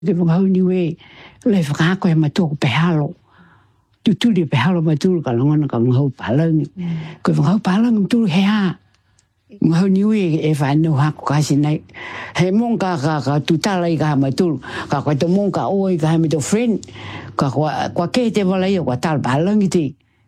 Ke whakahau niwe, le whakahako he matua ko pehalo. Tuturi pehalo maturu ka langona ka whakahau palangi. Ko whakahau palangi maturu he haa. Whakahau niwe e whanau hako kasi nei. He mong ka tutala i ka ha maturu. Ka koe to mong ka oa i ka ha me to friend. Ka koe ke te wala ia, koe tala palangi te.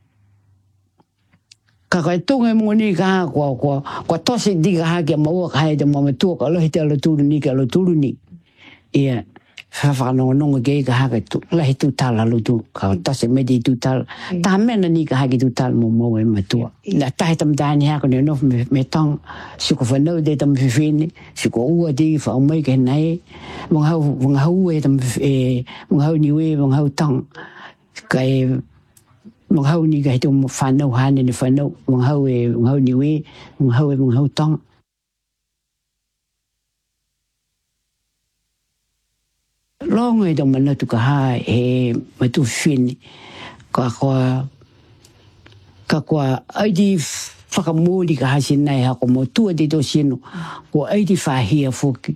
Ka koe tunga mo ni ka ha, koe tose di ka ha ke maua ka hae te mamatua ka lohi te alo turu ni ka alo turu ni. Ia. Whawhanonga ke ka haka lahi tūtala lutu, ka tase me di tūtala. Tā mena ni ka haki tūtala mo mau e matua. Nā tahi tamatani hako ni nofu me tong, suko whanau de tam whiwhine, suko ua di whaumai ke nei, wangahau e tam wangahau niwe, wangahau tong, ka e wangahau ni ka hito whanau hane ni whanau, wangahau niwe, wangahau tong. Longa i tau manatu ka haa he matu whini. Ka koa aidi whakamōri ka hasi nei hako mo tua te to sino. Ko aidi whahia whoki.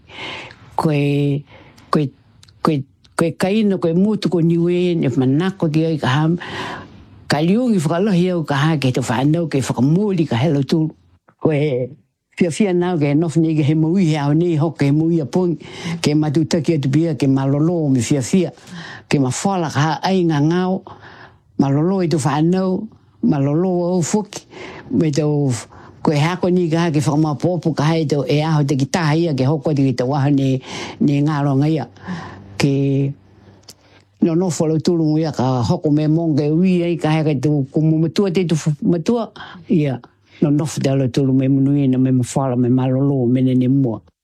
Koe kaina, koe motu ko niwe, ne manako ki ai ka haa. Ka liungi whakalohi au ka haa ke to whanau ke whakamōri ka helo tūru. Koe Fia nao ke nofni ke he mui he au nei hoke he mui a pung ke matutaki atu pia ke malolo me fia ke mawhala ka ai ngā ngāo malolo i tu whanau malolo au fuki me tau koe hako ni ka ha ke whakamapopo ka hai tau e aho te ki taha ia ke hoko te ki tau waha ne ngāro ngaia ke no whalau tūrungu ia ka hoko me monga e ui ai ka haka tu kumu matua te tu matua ia no nofu te alo tulu me munui na me mawhala me malolo me ne mua.